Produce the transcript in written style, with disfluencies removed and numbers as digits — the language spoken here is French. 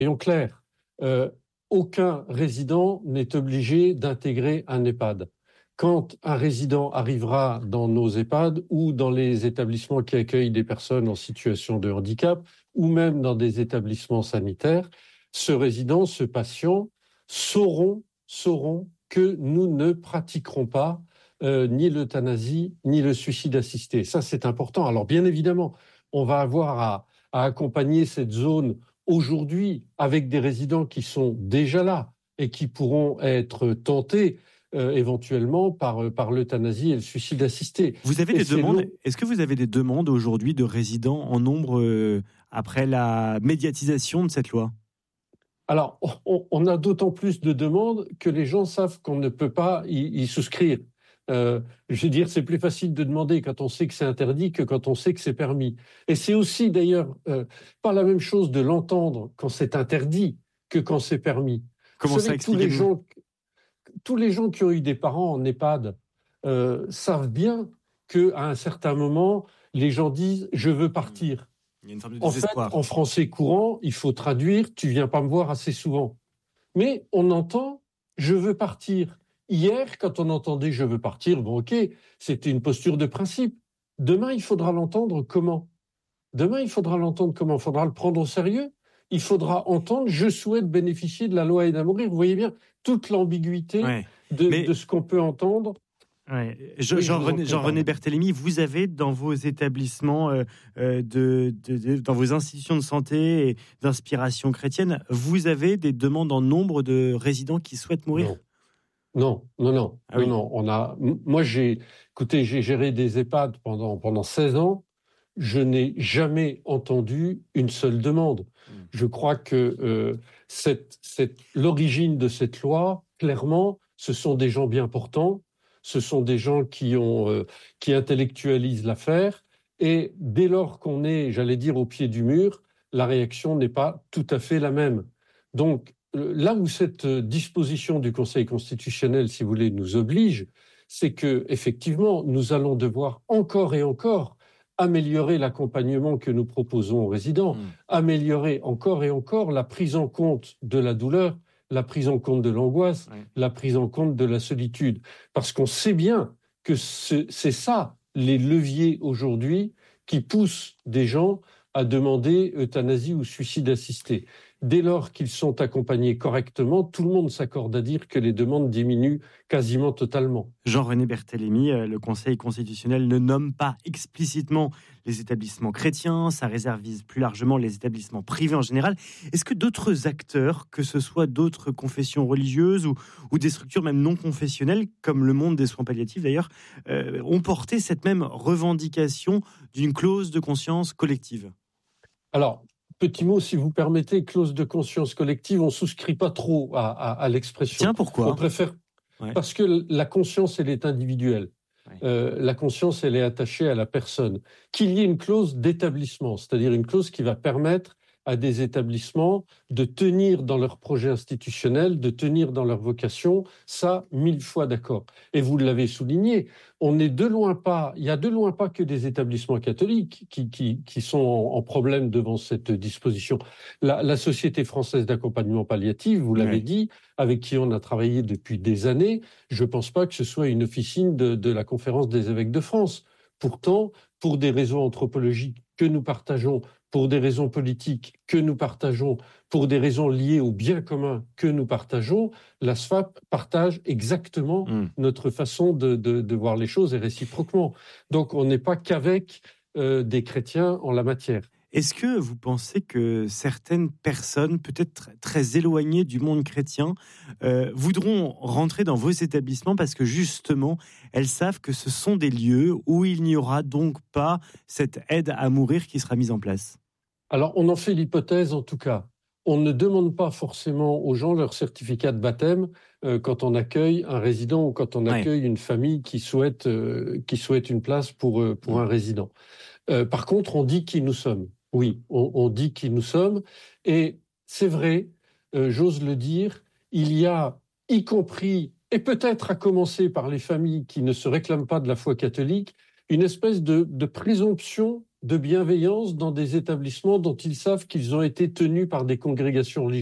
Soyons clairs, aucun résident n'est obligé d'intégrer un EHPAD. Quand un résident arrivera dans nos EHPAD ou dans les établissements qui accueillent des personnes en situation de handicap ou même dans des établissements sanitaires, ce résident, ce patient sauront que nous ne pratiquerons pas ni l'euthanasie ni le suicide assisté. Ça, c'est important. Alors, bien évidemment, on va avoir à accompagner cette zone aujourd'hui avec des résidents qui sont déjà là et qui pourront être tentés éventuellement par l'euthanasie et le suicide assisté. Vous avez des demandes. Est-ce que vous avez des demandes aujourd'hui de résidents en nombre après la médiatisation de cette loi ? Alors, on a d'autant plus de demandes que les gens savent qu'on ne peut pas y souscrire. Je veux dire, c'est plus facile de demander quand on sait que c'est interdit que quand on sait que c'est permis. Et c'est aussi d'ailleurs pas la même chose de l'entendre quand c'est interdit que quand c'est permis. Comment ça, expliquez-nous ? Tous les gens qui ont eu des parents en EHPAD savent bien qu'à un certain moment, les gens disent « je veux partir ». Il y a une forme de En fait, en français courant, il faut traduire « tu viens pas me voir assez souvent ». Mais on entend « je veux partir ». Hier, quand on entendait « je veux partir », bon ok, c'était une posture de principe. Demain, il faudra l'entendre comment ? Demain, il faudra l'entendre comment ? Il faudra le prendre au sérieux. Il faudra entendre « je souhaite bénéficier de la loi Aide à mourir ». Vous voyez bien toute l'ambiguïté de ce qu'on peut entendre. Ouais. Jean-René Berthélémy, vous avez dans vos établissements, dans vos institutions de santé et d'inspiration chrétienne, vous avez des demandes en nombre de résidents qui souhaitent mourir ? Non. Ah oui. Non. Moi, j'ai géré des EHPAD pendant 16 ans. Je n'ai jamais entendu une seule demande. Je crois que l'origine de cette loi, clairement, ce sont des gens bien portants, ce sont des gens qui intellectualisent l'affaire, et dès lors qu'on est, j'allais dire, au pied du mur, la réaction n'est pas tout à fait la même. Donc, là où cette disposition du Conseil constitutionnel, si vous voulez, nous oblige, c'est que effectivement, nous allons devoir encore et encore améliorer l'accompagnement que nous proposons aux résidents, améliorer encore et encore la prise en compte de la douleur, la prise en compte de l'angoisse, la prise en compte de la solitude. Parce qu'on sait bien que c'est ça, les leviers aujourd'hui, qui poussent des gens à demander euthanasie ou suicide assisté. Dès lors qu'ils sont accompagnés correctement, tout le monde s'accorde à dire que les demandes diminuent quasiment totalement. Jean-René Berthélémy, le Conseil constitutionnel ne nomme pas explicitement les établissements chrétiens, ça réserve plus largement les établissements privés en général. Est-ce que d'autres acteurs, que ce soit d'autres confessions religieuses ou des structures même non confessionnelles, comme le monde des soins palliatifs d'ailleurs, ont porté cette même revendication d'une clause de conscience collective ? Alors, petit mot, si vous permettez, clause de conscience collective, on ne souscrit pas trop à l'expression. Tiens, pourquoi ? On préfère, parce que la conscience, elle est individuelle. La conscience, elle est attachée à la personne. Qu'il y ait une clause d'établissement, c'est-à-dire une clause qui va permettre à des établissements de tenir dans leur projet institutionnel, de tenir dans leur vocation, ça, 1000 fois d'accord. Et vous l'avez souligné, il y a de loin pas que des établissements catholiques qui sont en problème devant cette disposition. La Société française d'accompagnement palliatif, vous l'avez dit, avec qui on a travaillé depuis des années, je ne pense pas que ce soit une officine de la Conférence des évêques de France. Pourtant, pour des raisons anthropologiques que nous partageons, pour des raisons politiques que nous partageons, pour des raisons liées au bien commun que nous partageons, la SFAP partage exactement notre façon de voir les choses et réciproquement. Donc on n'est pas qu'avec des chrétiens en la matière. Est-ce que vous pensez que certaines personnes, peut-être très éloignées du monde chrétien, voudront rentrer dans vos établissements parce que justement, elles savent que ce sont des lieux où il n'y aura donc pas cette aide à mourir qui sera mise en place ? Alors, on en fait l'hypothèse en tout cas. On ne demande pas forcément aux gens leur certificat de baptême quand on accueille un résident ou quand on accueille une famille qui souhaite une place pour un résident. Par contre, on dit qui nous sommes. Oui, on dit qui nous sommes. Et c'est vrai, j'ose le dire, il y a, y compris, et peut-être à commencer par les familles qui ne se réclament pas de la foi catholique, une espèce de présomption de bienveillance dans des établissements dont ils savent qu'ils ont été tenus par des congrégations religieuses.